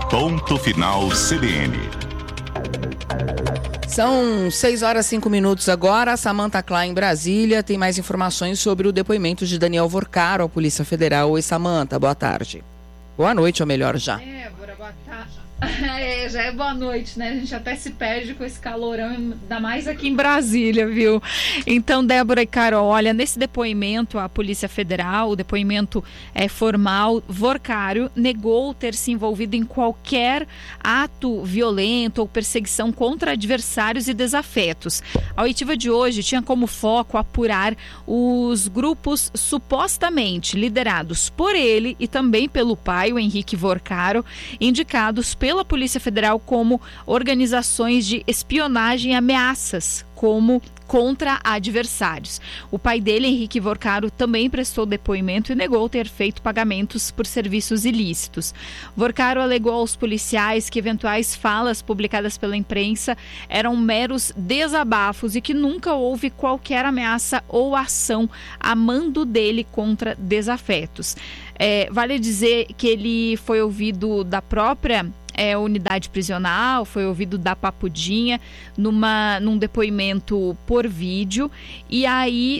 Ponto Final CBN. São 6h05 agora. Samantha Klein, em Brasília, tem mais informações sobre o depoimento de Daniel Vorcaro à Polícia Federal. Oi, Samantha, boa tarde. Boa noite, ou melhor, já. Débora, boa tarde. Já é boa noite, né? A gente até se perde com esse calorão, ainda mais aqui em Brasília, viu? Então, Débora e Carol, olha, nesse depoimento à Polícia Federal, o depoimento formal, Vorcaro negou ter se envolvido em qualquer ato violento ou perseguição contra adversários e desafetos. A oitiva de hoje tinha como foco apurar os grupos supostamente liderados por ele e também pelo pai, o Henrique Vorcaro, indicados pela Polícia Federal como organizações de espionagem e ameaças, como contra adversários. O pai dele, Henrique Vorcaro, também prestou depoimento e negou ter feito pagamentos por serviços ilícitos. Vorcaro alegou aos policiais que eventuais falas publicadas pela imprensa eram meros desabafos e que nunca houve qualquer ameaça ou ação a mando dele contra desafetos. Vale dizer que ele foi ouvido da própria unidade prisional, foi ouvido da Papudinha num depoimento por vídeo, e aí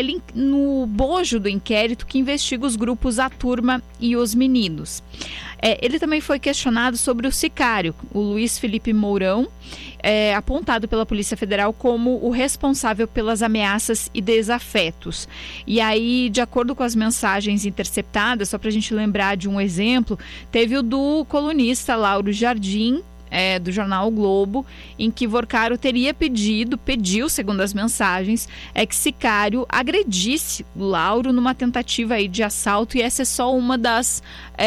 no bojo do inquérito que investiga os grupos A Turma e os Meninos. Ele também foi questionado sobre o sicário, o Luiz Felipe Mourão, apontado pela Polícia Federal como o responsável pelas ameaças e desafetos. E aí, de acordo com as mensagens interceptadas, só para a gente lembrar de um exemplo, teve o do colunista Lauro Jardim, do jornal O Globo, em que Vorcaro teria pediu, segundo as mensagens, que sicário agredisse o Lauro numa tentativa aí de assalto, e essa é só uma das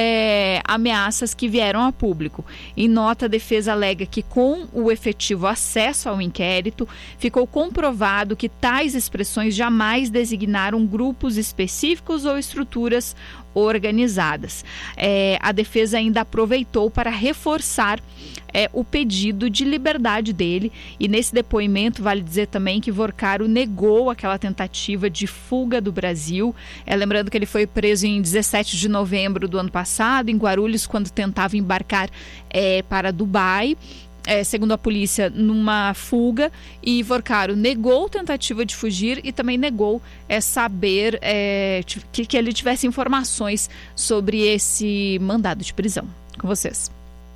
ameaças que vieram a público. Em nota, a defesa alega que com o efetivo acesso ao inquérito, ficou comprovado que tais expressões jamais designaram grupos específicos ou estruturas organizadas. A defesa ainda aproveitou para reforçar o pedido de liberdade dele, e nesse depoimento vale dizer também que Vorcaro negou aquela tentativa de fuga do Brasil. Lembrando que ele foi preso em 17 de novembro do ano passado, em Guarulhos, quando tentava embarcar para Dubai, segundo a polícia, numa fuga, e Vorcaro negou tentativa de fugir e também negou saber que ele tivesse informações sobre esse mandado de prisão. Com vocês.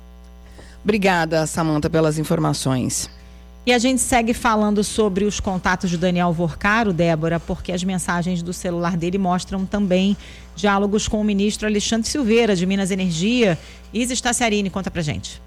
Obrigada, Samantha, pelas informações. E a gente segue falando sobre os contatos de Daniel Vorcaro, Débora, porque as mensagens do celular dele mostram também diálogos com o ministro Alexandre Silveira, de Minas e Energia. Isa Staciarini, conta pra gente.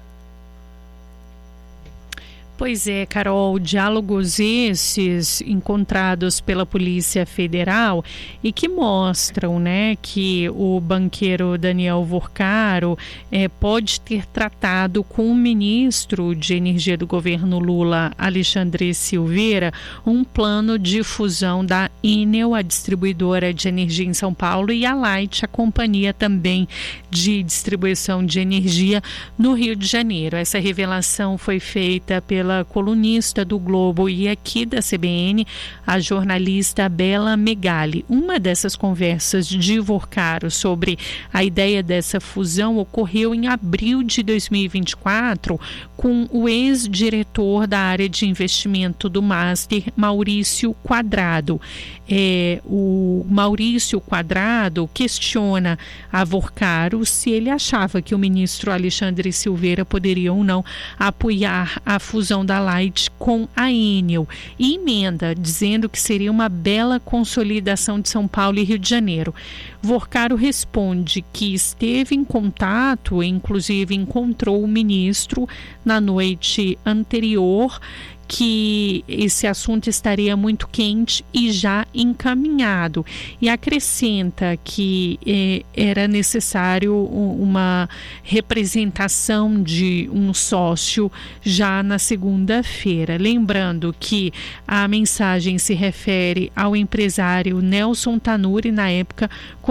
Pois é, Carol, diálogos esses encontrados pela Polícia Federal e que mostram, que o banqueiro Daniel Vorcaro pode ter tratado com o ministro de Energia do governo Lula, Alexandre Silveira, um plano de fusão da Enel, a distribuidora de energia em São Paulo, e a Light, a companhia também de distribuição de energia no Rio de Janeiro. Essa revelação foi feita pela colunista do Globo e aqui da CBN, a jornalista Bela Megali. Uma dessas conversas de Vorcaro sobre a ideia dessa fusão ocorreu em abril de 2024 com o ex-diretor da área de investimento do Master, Maurício Quadrado. O Maurício Quadrado questiona a Vorcaro se ele achava que o ministro Alexandre Silveira poderia ou não apoiar a fusão da Light com a Enel, e emenda dizendo que seria uma bela consolidação de São Paulo e Rio de Janeiro. Vorcaro responde que esteve em contato, inclusive encontrou o ministro na noite anterior, que esse assunto estaria muito quente e já encaminhado, e acrescenta que era necessário uma representação de um sócio já na segunda-feira. Lembrando que a mensagem se refere ao empresário Nelson Tanuri, na época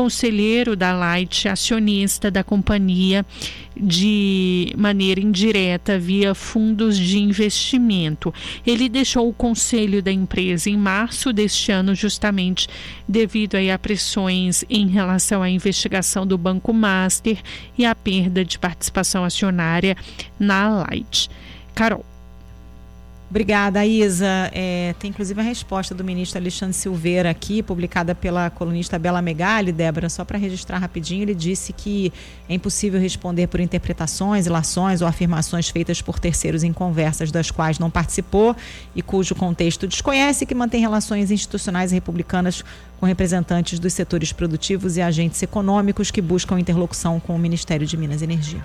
conselheiro da Light, acionista da companhia de maneira indireta via fundos de investimento. Ele deixou o conselho da empresa em março deste ano, justamente devido aí a pressões em relação à investigação do Banco Master e à perda de participação acionária na Light. Carol. Obrigada, Isa. Tem inclusive a resposta do ministro Alexandre Silveira aqui, publicada pela colunista Bela Megali, Débora, só para registrar rapidinho. Ele disse que é impossível responder por interpretações, ilações ou afirmações feitas por terceiros em conversas das quais não participou e cujo contexto desconhece, que mantém relações institucionais e republicanas com representantes dos setores produtivos e agentes econômicos que buscam interlocução com o Ministério de Minas e Energia.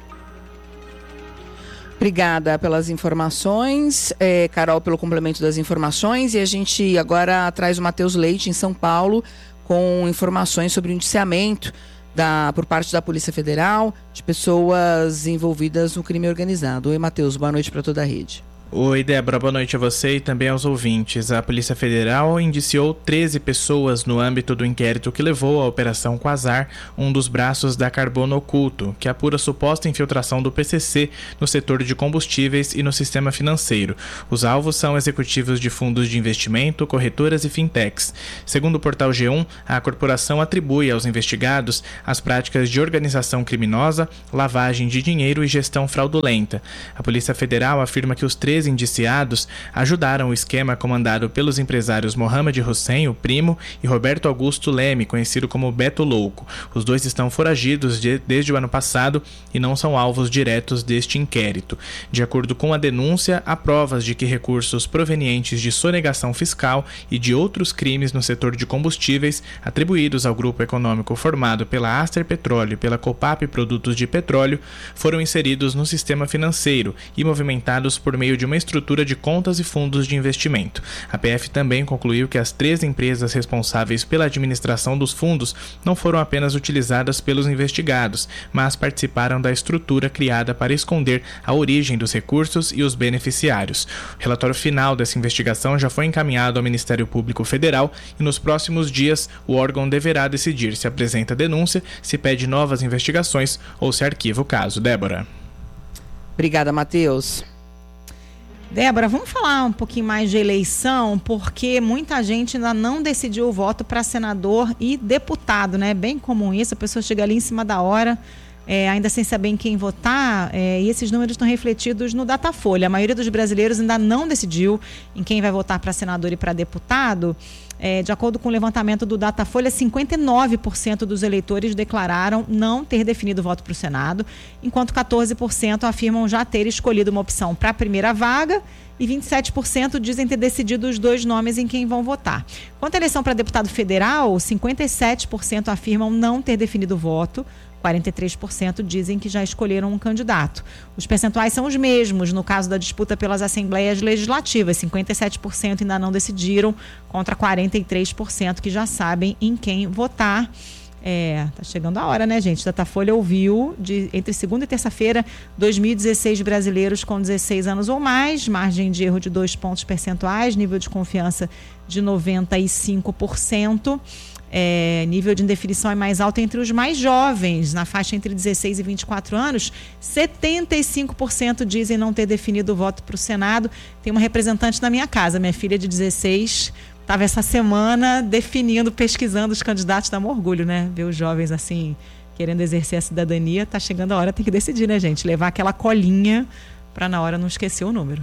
Obrigada pelas informações, Carol, pelo complemento das informações. E a gente agora traz o Matheus Leite, em São Paulo, com informações sobre o indiciamento por parte da Polícia Federal de pessoas envolvidas no crime organizado. Oi, Matheus, boa noite para toda a rede. Oi, Débora, boa noite a você e também aos ouvintes. A Polícia Federal indiciou 13 pessoas no âmbito do inquérito que levou à Operação Quasar, um dos braços da Carbono Oculto, que apura suposta infiltração do PCC no setor de combustíveis e no sistema financeiro. Os alvos são executivos de fundos de investimento, corretoras e fintechs. Segundo o portal G1, a corporação atribui aos investigados as práticas de organização criminosa, lavagem de dinheiro e gestão fraudulenta. A Polícia Federal afirma que os 13 indiciados ajudaram o esquema comandado pelos empresários Mohamed Hussein, o primo, e Roberto Augusto Leme, conhecido como Beto Louco. Os dois estão foragidos desde o ano passado e não são alvos diretos deste inquérito. De acordo com a denúncia, há provas de que recursos provenientes de sonegação fiscal e de outros crimes no setor de combustíveis, atribuídos ao grupo econômico formado pela Aster Petróleo e pela Copap Produtos de Petróleo, foram inseridos no sistema financeiro e movimentados por meio de uma estrutura de contas e fundos de investimento. A PF também concluiu que as 13 empresas responsáveis pela administração dos fundos não foram apenas utilizadas pelos investigados, mas participaram da estrutura criada para esconder a origem dos recursos e os beneficiários. O relatório final dessa investigação já foi encaminhado ao Ministério Público Federal e nos próximos dias o órgão deverá decidir se apresenta denúncia, se pede novas investigações ou se arquiva o caso. Débora. Obrigada, Matheus. Débora, vamos falar um pouquinho mais de eleição, porque muita gente ainda não decidiu o voto para senador e deputado, né? Bem comum isso, a pessoa chega ali em cima da hora, ainda sem saber em quem votar, e esses números estão refletidos no Datafolha. A maioria dos brasileiros ainda não decidiu em quem vai votar para senador e para deputado. De acordo com o levantamento do Datafolha, 59% dos eleitores declararam não ter definido o voto para o Senado, enquanto 14% afirmam já ter escolhido uma opção para a primeira vaga e 27% dizem ter decidido os dois nomes em quem vão votar. Quanto à eleição para deputado federal, 57% afirmam não ter definido o voto, 43% dizem que já escolheram um candidato. Os percentuais são os mesmos no caso da disputa pelas assembleias legislativas. 57% ainda não decidiram, contra 43% que já sabem em quem votar. Tá chegando a hora, né, gente? Datafolha ouviu entre segunda e terça-feira 2.016 brasileiros com 16 anos ou mais, margem de erro de 2 pontos percentuais, nível de confiança de 95%. Nível de indefinição é mais alto entre os mais jovens, na faixa entre 16 e 24 anos. 75% dizem não ter definido o voto para o Senado. Tem uma representante na minha casa, minha filha de 16, estava essa semana pesquisando os candidatos. Dá um orgulho, né? Ver os jovens assim, querendo exercer a cidadania. Tá chegando a hora, tem que decidir, né, gente? Levar aquela colinha para na hora não esquecer o número.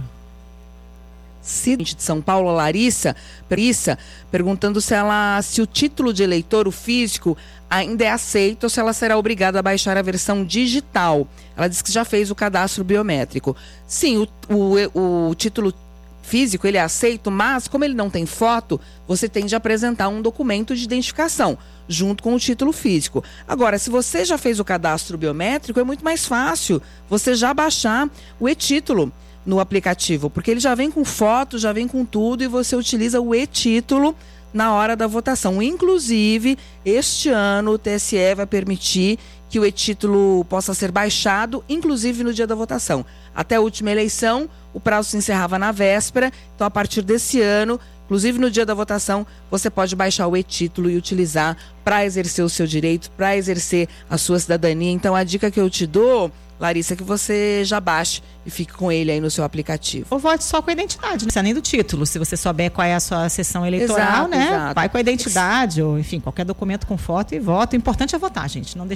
De São Paulo, Larissa, perguntando se o título de eleitor, o físico, ainda é aceito ou se ela será obrigada a baixar a versão digital. Ela disse que já fez o cadastro biométrico. Sim, o título físico ele é aceito, mas como ele não tem foto, você tem de apresentar um documento de identificação junto com o título físico. Agora, se você já fez o cadastro biométrico, é muito mais fácil você já baixar o e-título no aplicativo, porque ele já vem com foto, já vem com tudo e você utiliza o e-título na hora da votação. Inclusive, este ano o TSE vai permitir que o e-título possa ser baixado, inclusive no dia da votação. Até a última eleição, o prazo se encerrava na véspera, então a partir desse ano Inclusive, no dia da votação, você pode baixar o e-título e utilizar para exercer o seu direito, para exercer a sua cidadania. Então, a dica que eu te dou, Larissa, é que você já baixe e fique com ele aí no seu aplicativo. Ou vote só com a identidade, não precisa nem do título. Se você souber qual é a sua sessão eleitoral, Exato, né? exato. Vai com a identidade, ou enfim, qualquer documento com foto e voto. O importante é votar, gente. Não deixar